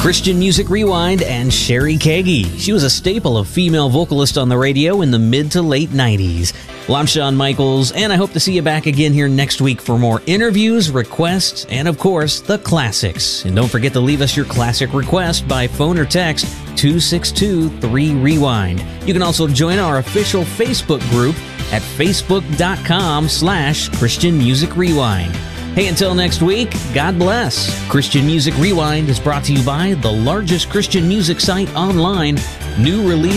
Christian Music Rewind and Sherry Kagi. She was a staple of female vocalists on the radio in the mid to late 90s. Well, I'm Shawn Michaels, and I hope to see you back again here next week for more interviews, requests, and of course, the classics. And don't forget to leave us your classic request by phone or text 262-3REWIND. You can also join our official Facebook group at facebook.com/Christian Music Rewind. Hey, until next week, God bless. Christian Music Rewind is brought to you by the largest Christian music site online, New Release.